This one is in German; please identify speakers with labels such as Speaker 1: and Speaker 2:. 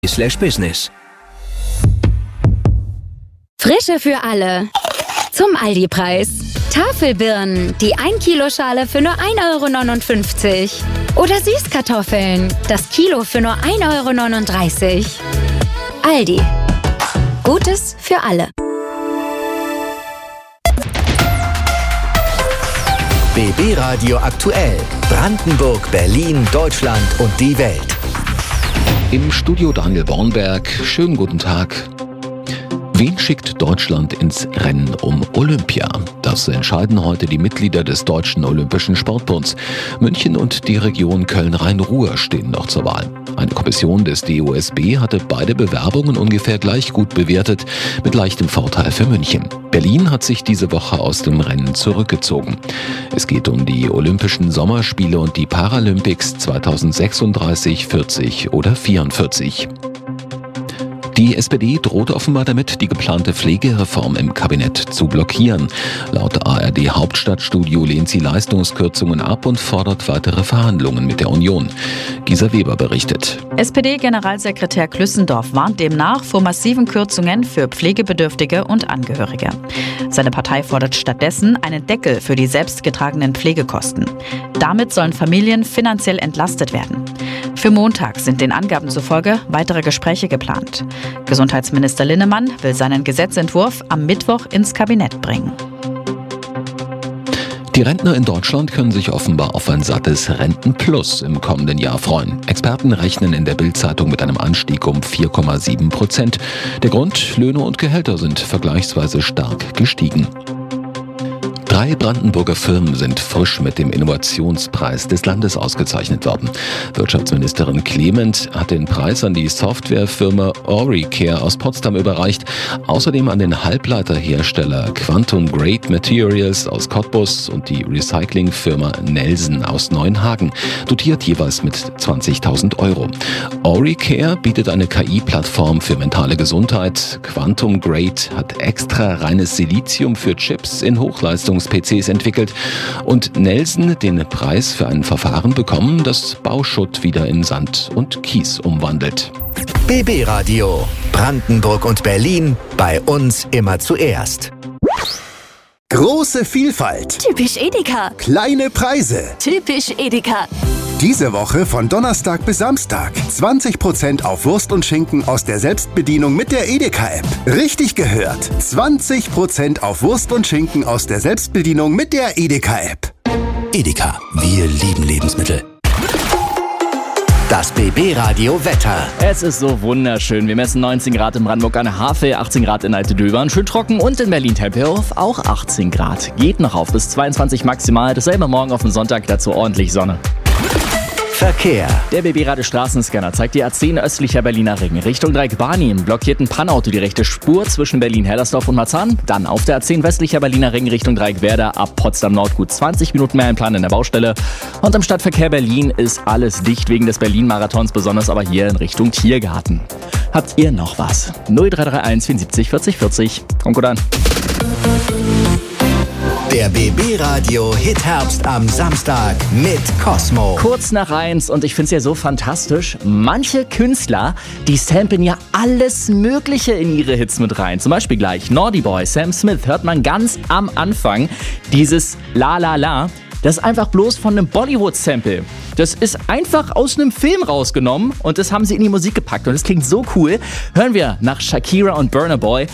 Speaker 1: aldi.de/business.
Speaker 2: Frische für alle. Zum Aldi-Preis. Tafelbirnen, die 1-Kilo-Schale für nur 1,59 €. Oder Süßkartoffeln, das Kilo für nur 1,39 €. Aldi. Gutes für alle.
Speaker 1: BB Radio aktuell. Brandenburg, Berlin, Deutschland und die Welt.
Speaker 3: Im Studio Daniel Bornberg. Schönen guten Tag. Wen schickt Deutschland ins Rennen um Olympia? Das entscheiden heute die Mitglieder des Deutschen Olympischen Sportbunds. München und die Region Köln-Rhein-Ruhr stehen noch zur Wahl. Eine Kommission des DOSB hatte beide Bewerbungen ungefähr gleich gut bewertet, mit leichtem Vorteil für München. Berlin hat sich diese Woche aus dem Rennen zurückgezogen. Es geht um die Olympischen Sommerspiele und die Paralympics 2036, 40 oder 44. Die SPD droht offenbar damit, die geplante Pflegereform im Kabinett zu blockieren. Laut ARD-Hauptstadtstudio lehnt sie Leistungskürzungen ab und fordert weitere Verhandlungen mit der Union. Gisa Weber berichtet.
Speaker 4: SPD-Generalsekretär Klüssendorf warnt demnach vor massiven Kürzungen für Pflegebedürftige und Angehörige. Seine Partei fordert stattdessen einen Deckel für die selbstgetragenen Pflegekosten. Damit sollen Familien finanziell entlastet werden. Für Montag sind den Angaben zufolge weitere Gespräche geplant. Gesundheitsminister Linnemann will seinen Gesetzentwurf am Mittwoch ins Kabinett bringen.
Speaker 3: Die Rentner in Deutschland können sich offenbar auf ein sattes Rentenplus im kommenden Jahr freuen. Experten rechnen in der Bild-Zeitung mit einem Anstieg um 4,7%. Der Grund: Löhne und Gehälter sind vergleichsweise stark gestiegen. 3 Brandenburger Firmen sind frisch mit dem Innovationspreis des Landes ausgezeichnet worden. Wirtschaftsministerin Clement hat den Preis an die Softwarefirma Oricare aus Potsdam überreicht, außerdem an den Halbleiterhersteller Quantum Grade Materials aus Cottbus und die Recyclingfirma Nelson aus Neuenhagen, dotiert jeweils mit 20.000 €. Oricare bietet eine KI-Plattform für mentale Gesundheit. Quantum Grade hat extra reines Silizium für Chips in Hochleistungs-PCs entwickelt und Nelson den Preis für ein Verfahren bekommen, das Bauschutt wieder in Sand und Kies umwandelt.
Speaker 1: BB Radio. Brandenburg und Berlin. Bei uns immer zuerst. Große Vielfalt.
Speaker 2: Typisch Edeka.
Speaker 1: Kleine Preise.
Speaker 2: Typisch Edeka.
Speaker 5: Diese Woche von Donnerstag bis Samstag 20% auf Wurst und Schinken aus der Selbstbedienung mit der Edeka-App. Richtig gehört. 20% auf Wurst und Schinken aus der Selbstbedienung mit der Edeka-App.
Speaker 1: Edeka. Wir lieben Lebensmittel. Das BB-Radio Wetter.
Speaker 6: Es ist so wunderschön. Wir messen 19 Grad in Brandenburg an der Havel, 18 Grad in Altedöbern, schön trocken und in Berlin-Tempelhof auch 18 Grad. Geht noch auf bis 22 maximal. Dasselbe morgen auf dem Sonntag, dazu ordentlich Sonne.
Speaker 1: Verkehr.
Speaker 6: Der BB-Radio Straßenscanner zeigt die A10 östlicher Berliner Ring Richtung Dreieck-Barni. Im blockierten Pannauto die rechte Spur zwischen Berlin-Hellersdorf und Marzahn. Dann auf der A10 westlicher Berliner Ring Richtung Dreieck-Werder ab Potsdam-Nord gut 20 Minuten mehr im Plan in der Baustelle. Und im Stadtverkehr Berlin ist alles dicht wegen des Berlin-Marathons, besonders aber hier in Richtung Tiergarten. Habt ihr noch was? 0331 74 40 40. Kommt an.
Speaker 1: Der BB-Radio Hit-Herbst am Samstag mit Cosmo.
Speaker 6: Kurz nach 1 und ich finde es ja so fantastisch. Manche Künstler, die samplen ja alles Mögliche in ihre Hits mit rein. Zum Beispiel gleich Naughty Boy, Sam Smith, hört man ganz am Anfang dieses La La La. Das ist einfach bloß von einem Bollywood-Sample. Das ist einfach aus einem Film rausgenommen und das haben sie in die Musik gepackt und das klingt so cool. Hören wir nach Shakira und Burna Boy